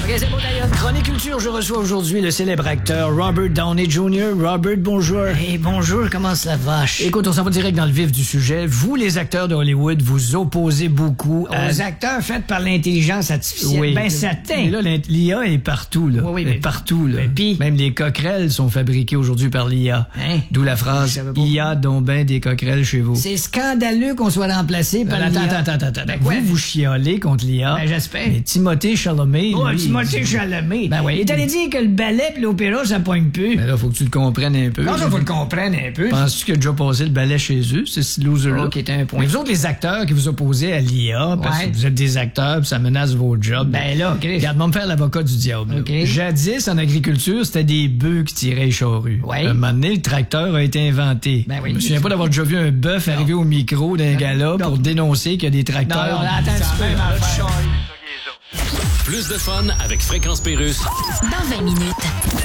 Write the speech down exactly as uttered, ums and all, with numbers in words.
OK, c'est bon, d'ailleurs. Chronique Culture, je reçois aujourd'hui le célèbre acteur Robert Downey junior Robert, bonjour. Hey, bonjour, comment ça va? Écoute, on s'en va direct dans le vif du sujet. Vous, les acteurs de Hollywood, vous opposez beaucoup à... Aux acteurs faits par l'intelligence artificielle. Oui. Ben, certain. Mais là, l'I A est partout, là. Oui, oui, Elle est mais- partout, là. mais pis? Même les coquerelles sont fabriquées aujourd'hui par l'I A. Hein? D'où la Je phrase savais pas. « I A donc ben des coquerelles chez vous ». C'est scandaleux qu'on soit remplacé par Attends, l'I A. attends, attends, attends. Ben, quoi? Vous, vous chialez contre l'I A. Ben, j'espère. Mais Timothée Chalamet, Oh, lui, Timothée il- Chalamet. Ben oui. Il est allé dire que le ballet pis l'opéra, ça pogne plus. Ben là, faut que tu le comprennes un peu. Non, ça, faut le comprendre un peu. Penses-tu qu'il a déjà passé le balai chez eux, ce loser-là? Ok, t'as un point. Mais vous autres, les acteurs qui vous opposez à l'I A, parce Ouais. que vous êtes des acteurs pis ça menace vos jobs. Ben là, Chris. Regarde-moi me faire l'avocat du diable. là. Ok. Jadis, en agriculture, c'était des bœufs qui tiraient les charrues. Ouais. Un moment donné, le tracteur a été inventé. Ben oui. Je me souviens pas d'avoir déjà vu un bœuf arriver au micro d'un gala pour dénoncer qu'il y a des tracteurs. Non, non, attends un petit peu. Plus de fun avec Fréquence Pérusse. Dans vingt minutes.